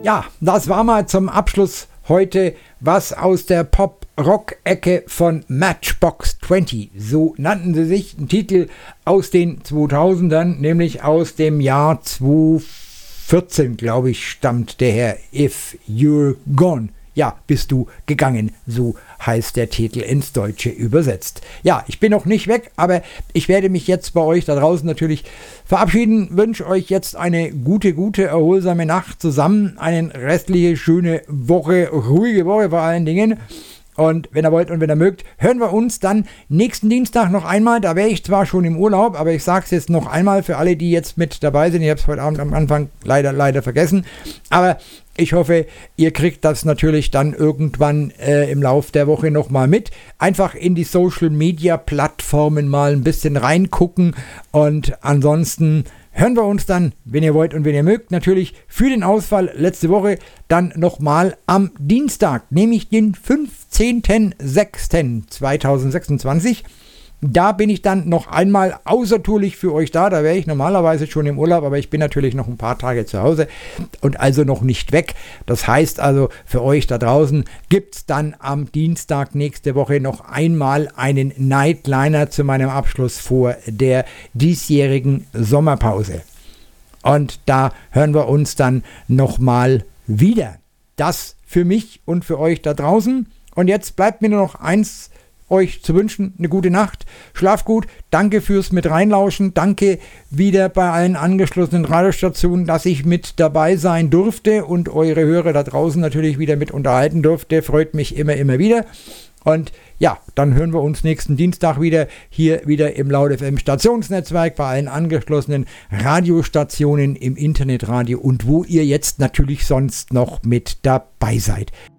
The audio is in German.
Ja, das war mal zum Abschluss heute was aus der Pop-Rock-Ecke von Matchbox 20. So nannten sie sich, ein Titel aus den 2000ern, nämlich aus dem Jahr 2014, glaube ich, stammt der her. If You're Gone. Ja, bist du gegangen, so heißt der Titel ins Deutsche übersetzt. Ja, ich bin noch nicht weg, aber ich werde mich jetzt bei euch da draußen natürlich verabschieden. Wünsche euch jetzt eine gute, erholsame Nacht zusammen. Eine restliche, schöne Woche, ruhige Woche vor allen Dingen. Und wenn ihr wollt und wenn ihr mögt, hören wir uns dann nächsten Dienstag noch einmal. Da wäre ich zwar schon im Urlaub, aber ich sage es jetzt noch einmal für alle, die jetzt mit dabei sind. Ich habe es heute Abend am Anfang leider vergessen. Aber ich hoffe, ihr kriegt das natürlich dann irgendwann im Lauf der Woche nochmal mit. Einfach in die Social-Media-Plattformen mal ein bisschen reingucken. Und ansonsten hören wir uns dann, wenn ihr wollt und wenn ihr mögt, natürlich für den Ausfall letzte Woche dann nochmal am Dienstag, nämlich den 15.06.2026. Da bin ich dann noch einmal außertourlich für euch da. Da wäre ich normalerweise schon im Urlaub, aber ich bin natürlich noch ein paar Tage zu Hause und also noch nicht weg. Das heißt also, für euch da draußen gibt es dann am Dienstag nächste Woche noch einmal einen Nightliner zu meinem Abschluss vor der diesjährigen Sommerpause. Und da hören wir uns dann nochmal wieder. Das für mich und für euch da draußen. Und jetzt bleibt mir nur noch eins euch zu wünschen, eine gute Nacht, schlaf gut, danke fürs mit reinlauschen, danke wieder bei allen angeschlossenen Radiostationen, dass ich mit dabei sein durfte und eure Hörer da draußen natürlich wieder mit unterhalten durfte, freut mich immer wieder. Und ja, dann hören wir uns nächsten Dienstag wieder, hier wieder im Laut FM Stationsnetzwerk, bei allen angeschlossenen Radiostationen im Internetradio und wo ihr jetzt natürlich sonst noch mit dabei seid.